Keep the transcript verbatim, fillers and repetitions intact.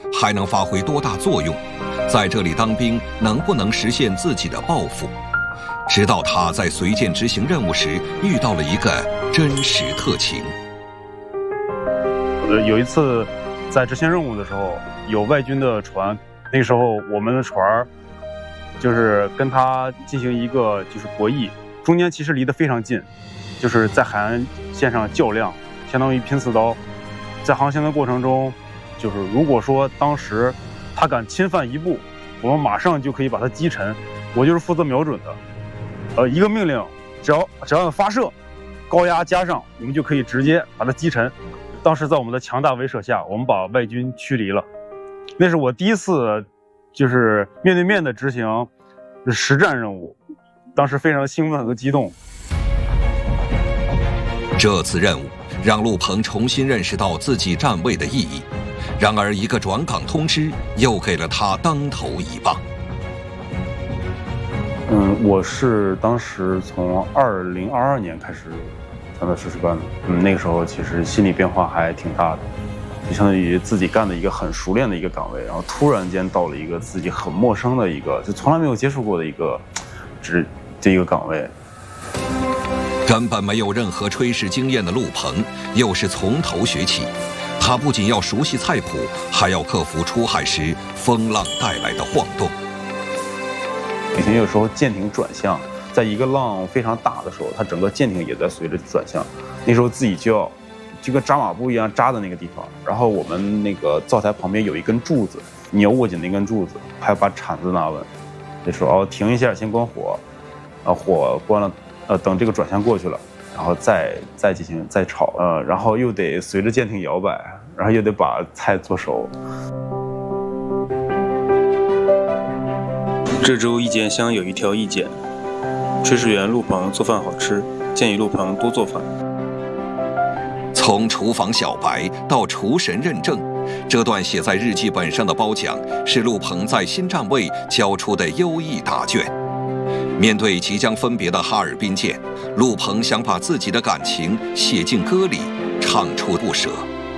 还能发挥多大作用？在这里当兵能不能实现自己的抱负？直到他在随舰执行任务时遇到了一个真实特情。 呃，有一次在执行任务的时候，有外军的船，那时候我们的船就是跟他进行一个就是博弈，中间其实离得非常近，就是在海岸线上较量，相当于拼刺刀。在航行的过程中，就是如果说当时他敢侵犯一步，我们马上就可以把他击沉。我就是负责瞄准的，呃，一个命令，只要只要发射，高压加上，我们就可以直接把他击沉。当时在我们的强大威慑下，我们把外军驱离了。那是我第一次就是面对面的执行实战任务，当时非常兴奋和激动。 这次任务让陆鹏重新认识到自己站位的意义，然而一个转岗通知又给了他当头一棒。 嗯，我是当时从二零二二年开始参加实施班的，嗯，那个时候其实心理变化还挺大的，就相当于自己干的一个很熟练的一个岗位，然后突然间到了一个自己很陌生的一个，就从来没有接触过的一个职这一个岗位。 根本没有任何炊事经验的陆鹏，又是从头学起。他不仅要熟悉菜谱，还要克服出海时风浪带来的晃动。 以前有时候舰艇转向，在一个浪非常大的时候，它整个舰艇也在随着转向。那时候自己就要就跟扎马步一样扎在那个地方，然后我们那个灶台旁边有一根柱子，你要握紧那根柱子，还要把铲子拿稳。那时候哦，停一下，先关火，啊，火关了。呃，等这个转向过去了，然后再再进行再炒，呃，然后又得随着舰艇摇摆，然后又得把菜做熟。 这周意见箱有一条意见：炊事员陆鹏做饭好吃，建议陆鹏多做饭。 从厨房小白到厨神认证，这段写在日记本上的褒奖是陆鹏在新站位交出的优异答卷。面对即将分别的哈尔滨舰，陆鹏想把自己的感情写进歌里，唱出不舍。